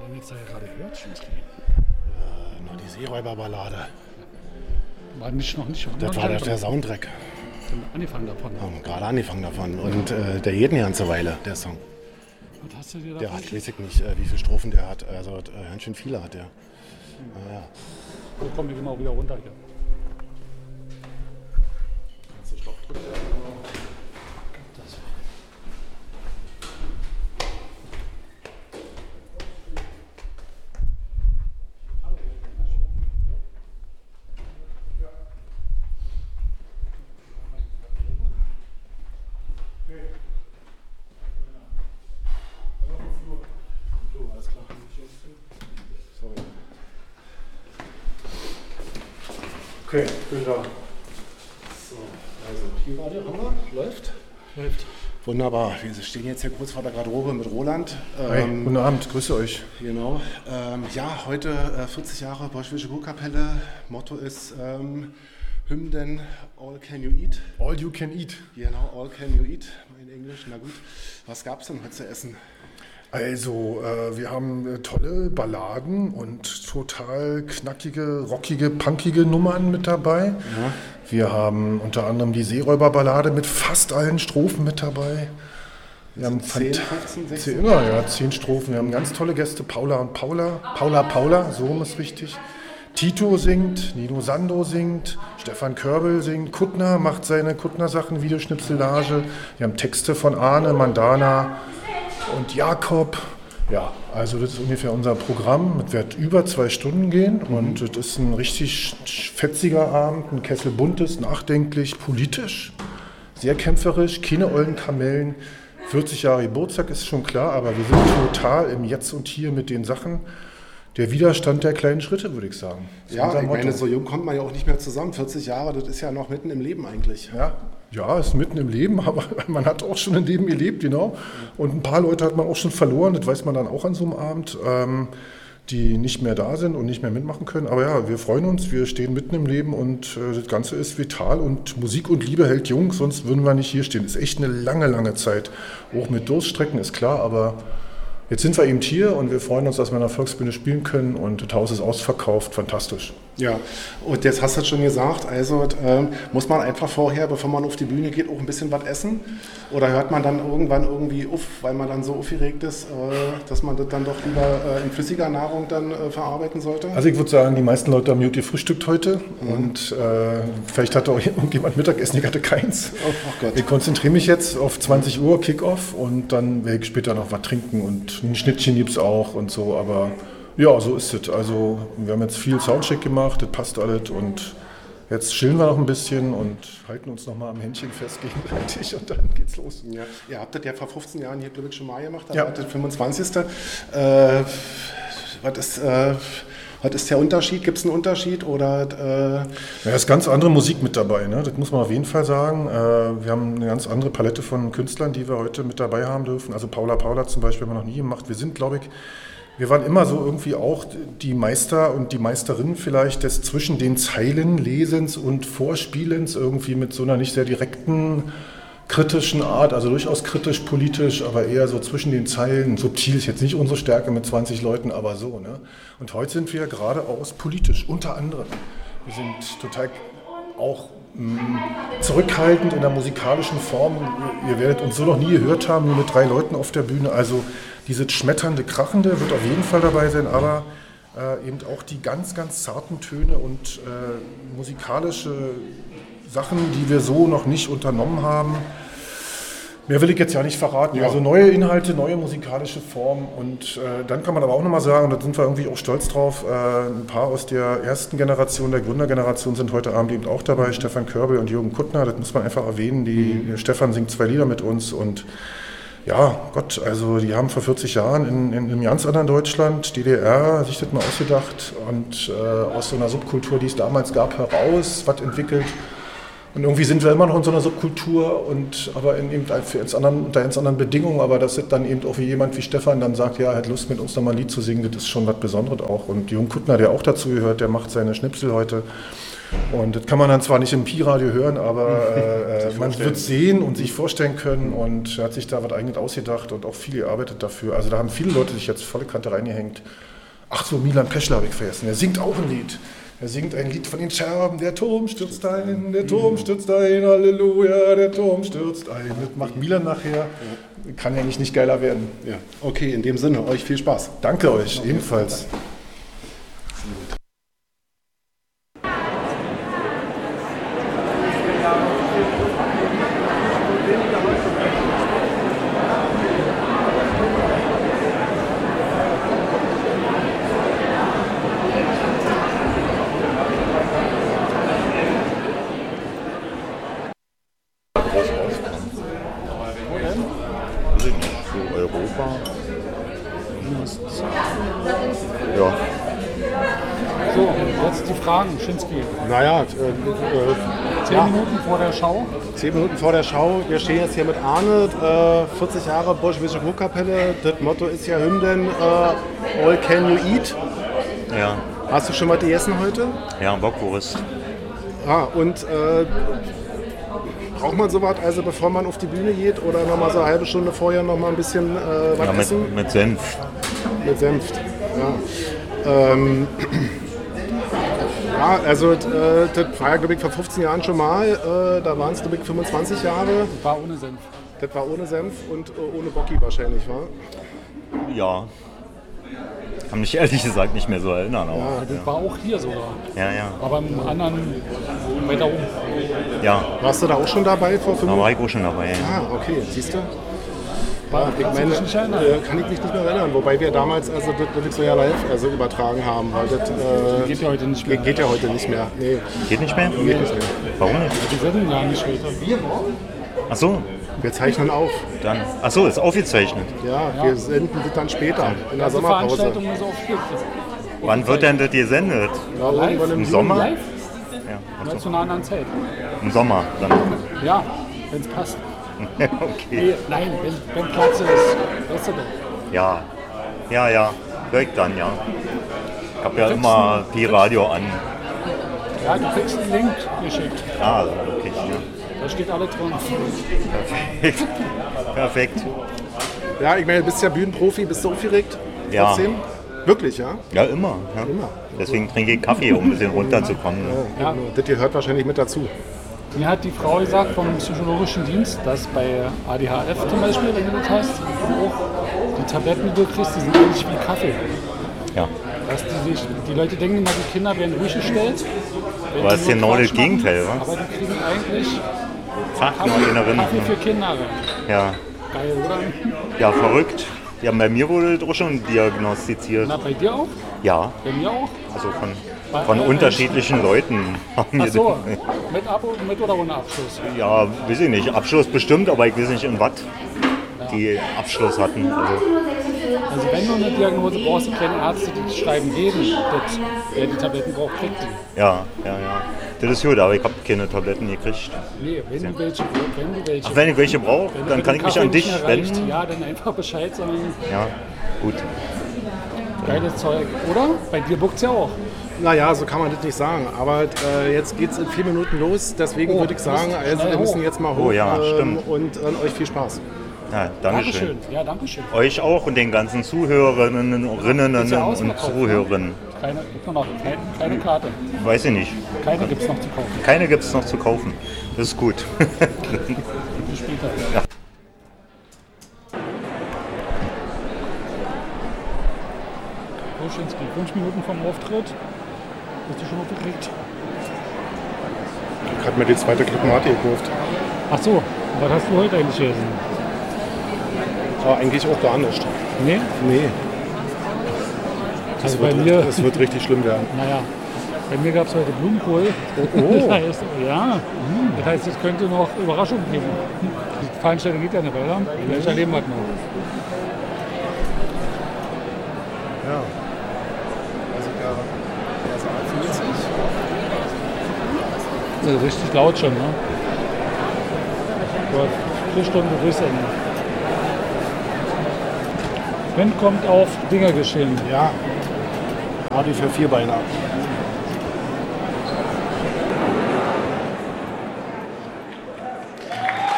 haben jetzt da ja gerade gehört, Schinski? Nur die Seeräuberballade. War nicht, noch nicht. Das war der Soundtrack. Angefangen davon. Haben gerade angefangen davon. Und der geht eine ganze Weile, der Song. Was hast du dir da? Der hat, weiß ich nicht, wie viele Strophen der hat. Also ganz schön viele hat der. Ja. So, komm, wir gehen mal wieder runter hier. Kannst du Stopp drücken? Okay, bin da. So, also hier war der Hammer. Läuft? Läuft. Wunderbar. Wir stehen jetzt hier kurz vor der Garderobe mit Roland. Hi, guten Abend, grüße euch. Genau. Ja, heute 40 Jahre Bolschewische Kurkapelle. Motto ist Hymnen All Can You Eat. All you can eat. Genau, All Can You Eat. Mein Englisch, na gut. Was gab es denn heute zu essen? Also, wir haben tolle Balladen und total knackige, rockige, punkige Nummern mit dabei. Ja. Wir haben unter anderem die Seeräuberballade mit fast allen Strophen mit dabei. Wir haben 10, 15, 16? Ja, 10 Strophen. Wir haben ganz tolle Gäste, Paula und Paula. Paula, so rum ist richtig. Tito singt, Nino Sando singt, Stefan Körbel singt, Kuttner macht seine Kuttner-Sachen, Videoschnipselage. Wir haben Texte von Arne, Mandana und Jakob. Ja, also das ist ungefähr unser Programm. Es wird über 2 Stunden gehen und das ist ein richtig fetziger Abend, ein Kessel buntes, nachdenklich, politisch, sehr kämpferisch, keine ollen Kamellen. 40 Jahre Geburtstag ist schon klar, aber wir sind total im Jetzt und Hier mit den Sachen. Der Widerstand der kleinen Schritte, würde ich sagen. Ja, ich meine, so jung kommt man ja auch nicht mehr zusammen. 40 Jahre, das ist ja noch mitten im Leben eigentlich. Ja, ist mitten im Leben, aber man hat auch schon ein Leben gelebt, genau. Und ein paar Leute hat man auch schon verloren, das weiß man dann auch an so einem Abend, die nicht mehr da sind und nicht mehr mitmachen können. Aber ja, wir freuen uns, wir stehen mitten im Leben und das Ganze ist vital und Musik und Liebe hält jung, sonst würden wir nicht hier stehen. Das ist echt eine lange, lange Zeit. Auch mit Durststrecken ist klar, aber jetzt sind wir eben hier und wir freuen uns, dass wir in der Volksbühne spielen können und das Haus ist ausverkauft, fantastisch. Ja, und jetzt hast du es schon gesagt, also muss man einfach vorher, bevor man auf die Bühne geht, auch ein bisschen was essen? Oder hört man dann irgendwann irgendwie auf, weil man dann so aufgeregt ist, dass man das dann doch lieber in flüssiger Nahrung dann verarbeiten sollte? Also ich würde sagen, die meisten Leute haben gut gefrühstückt heute und vielleicht hatte auch irgendjemand Mittagessen, ich hatte keins. Oh Gott. Ich konzentriere mich jetzt auf 20 Uhr Kick-Off und dann werde ich später noch was trinken und ein Schnittchen gibt es auch und so, aber ja, so ist es. Also wir haben jetzt viel Soundcheck gemacht, das passt alles und jetzt chillen wir noch ein bisschen und halten uns noch mal am Händchen fest gegenseitig und dann geht's los. Ja, ihr habt das ja vor 15 Jahren hier, glaube ich, schon mal gemacht, ja. Das 25. Was ist der Unterschied? Gibt es einen Unterschied? Oder, Ja, es ist ganz andere Musik mit dabei, ne? Das muss man auf jeden Fall sagen. Wir haben eine ganz andere Palette von Künstlern, die wir heute mit dabei haben dürfen. Also Paula zum Beispiel haben wir noch nie gemacht. Wir sind, glaube ich, wir waren immer so irgendwie auch die Meister und die Meisterinnen vielleicht des zwischen den Zeilen Lesens und Vorspielens irgendwie mit so einer nicht sehr direkten, kritischen Art, also durchaus kritisch, politisch, aber eher so zwischen den Zeilen. Subtil ist jetzt nicht unsere Stärke mit 20 Leuten, aber so. Ne? Und heute sind wir geradeaus politisch, unter anderem. Wir sind total auch zurückhaltend in der musikalischen Form. Ihr werdet uns so noch nie gehört haben, nur mit 3 Leuten auf der Bühne. Also dieses schmetternde, krachende wird auf jeden Fall dabei sein, aber eben auch die ganz, ganz zarten Töne und musikalische Sachen, die wir so noch nicht unternommen haben. Mehr will ich jetzt ja nicht verraten. Ja. Also neue Inhalte, neue musikalische Formen und dann kann man aber auch nochmal sagen, und da sind wir irgendwie auch stolz drauf, ein paar aus der ersten Generation, der Gründergeneration sind heute Abend eben auch dabei, Stefan Körbel und Jürgen Kuttner, das muss man einfach erwähnen. Stefan singt 2 Lieder mit uns und ja, Gott, also die haben vor 40 Jahren in einem ganz anderen Deutschland, DDR, sich das mal ausgedacht und aus so einer Subkultur, die es damals gab, heraus was entwickelt. Und irgendwie sind wir immer noch in so einer Subkultur, aber unter ganz anderen Bedingungen. Aber dass dann eben auch wie jemand wie Stefan dann sagt, ja, er hat Lust mit uns nochmal ein Lied zu singen, das ist schon was Besonderes auch. Und Jürgen Kuttner, der auch dazu gehört, der macht seine Schnipsel heute. Und das kann man dann zwar nicht im Pi-Radio hören, aber man wird sehen und sich vorstellen können. Und er hat sich da was eigenes ausgedacht und auch viel gearbeitet dafür. Also da haben viele Leute sich jetzt volle Kante reingehängt. Ach so, Milan Peschler habe ich vergessen. Er singt auch ein Lied. Er singt ein Lied von den Scherben. Der Turm stürzt ein, Halleluja, der Turm stürzt ein. Das macht Milan nachher. Kann ja nicht geiler werden. Ja, okay, in dem Sinne, euch viel Spaß. Danke euch, ebenfalls. Ja. So, jetzt die Fragen, Schinski. Naja, 10 Minuten vor der Show. 10 Minuten vor der Show. Wir stehen jetzt hier mit Arne, 40 Jahre Bolschewistische Burgkapelle. Das Motto ist ja Hymnen, all can you eat. Ja, Hast du schon mal gegessen heute? ja, Bockwurst. Und braucht man sowas, also bevor man auf die Bühne geht oder nochmal so eine halbe Stunde vorher nochmal ein bisschen was Ja, essen? mit Senf. Mit Senf. Ja. Ja, also das war ja, glaube ich, vor 15 Jahren schon mal. Da waren es, glaube ich, 25 Jahre. War ohne Senf. Das war ohne Senf und ohne Bocki wahrscheinlich, war? Ja. Kann mich ehrlich gesagt nicht mehr so erinnern. Aber, Ja, das war auch hier sogar. ja. Aber im anderen weiter oben. Ja, Warst du da auch schon dabei vor 5 da war ich auch schon dabei. Okay, siehst du? Ich Kannst du meine, dich nicht erinnern? kann ich mich nicht mehr erinnern. Wobei wir damals also das wirklich so ja live übertragen haben. Weil das Geht ja heute nicht mehr. geht ja heute nicht mehr. Nee, Geht nicht mehr? geht nicht mehr. Warum nicht? Die senden ja nicht heute. Ach so, Wir zeichnen auf. dann. Ach so, ist aufgezeichnet. Ja, wir senden das dann später, in der Also Sommerpause. Veranstaltung ist auch gibt. Wann wird denn das gesendet? Ja, irgendwann Im Juni. Sommer? Live? Ja, ach Oder so. zu einer anderen Zeit. Im Sommer dann. Ja, wenn es passt. Okay. Nee, nein, wenn Platz ist. Weißt du doch. Ja, hör ich dann, ja. Ich habe ja immer Pi-Radio an. Ja, du kriegst einen Link geschickt. Ah, okay, ja. Da steht alle drin. Perfekt. Perfekt. Ja, ich meine, du bist ja Bühnenprofi, bist du aufgeregt? Ja. Trotzdem? Wirklich, ja? Ja, immer. Ja. Deswegen trinke ich Kaffee, um ein bisschen runterzukommen. Ne? Ja. Das gehört wahrscheinlich mit dazu. Mir hat die Frau gesagt vom psychologischen Dienst, dass bei ADHF zum Beispiel, wenn du das hast, auch die Tabletten, die du kriegst, die sind ähnlich wie Kaffee. Ja. Dass die Leute denken immer, die Kinder werden ruhig gestellt. wenn Aber die das ist nur genau das Quatsch machen, Gegenteil, wa? Aber die kriegen eigentlich Fachneugerinnen. Kaffee für Kinder rein. Ja. Geil, oder? Ja, verrückt. Ja, bei mir wurde das auch schon diagnostiziert. Na, bei dir auch? Ja, Bei mir auch? also von unterschiedlichen Leuten haben Ach wir so, mit oder ohne Abschluss? Ja, weiß ich nicht. Abschluss bestimmt, aber ich weiß nicht in was die Abschluss hatten. Also wenn du eine Diagnose brauchst, du keine Ärzte, die die schreiben geben. Wer die Tabletten braucht, kriegt die. Ja. Das ist gut, aber ich habe keine Tabletten gekriegt. Nee, wenn du welche. Ach, wenn ich welche brauche, Wenn dann du kann mit ich mich dem an Kaffee dich nicht erreicht, wenden. Ja, dann einfach Bescheid sagen. Ja, gut. Geiles Zeug. Oder? Bei dir buckt's ja auch. Naja, so kann man das nicht sagen. Aber jetzt geht es in 4 Minuten los. Deswegen würde ich sagen, also wir müssen jetzt mal hoch. Oh ja, stimmt. Und euch viel Spaß. Ja, Dankeschön. Dankeschön. Ja, Dankeschön. Euch auch und den ganzen Zuhörerinnen Ist ja und ausverkauft, Zuhörern. Gibt noch keine Karte. Weiß ich nicht. Keine gibt's noch zu kaufen. Keine gibt es noch zu kaufen. Das ist gut. Bis später. Ja. Roschinski, 5 Minuten vom Auftritt. Bist du schon aufgeregt? Ich habe mir die zweite Clubmate gekauft. Ach so, was hast du heute eigentlich gegessen? Aber eigentlich auch gar nicht. Nee? Nee. Also bei mir, Es wird richtig schlimm werden. naja, bei mir gab es heute Blumenkohl. Oh. Das heißt, ja, das heißt, es könnte noch Überraschungen geben. Die Veranstaltung geht ja nicht weiter. Vielleicht erleben wir es noch. Ja. Also, 40. Richtig laut schon, ne? Aber 4 Stunden Berufsende. Wind kommt auf Dinger geschehen. Ja. Hardy für Vierbeiner.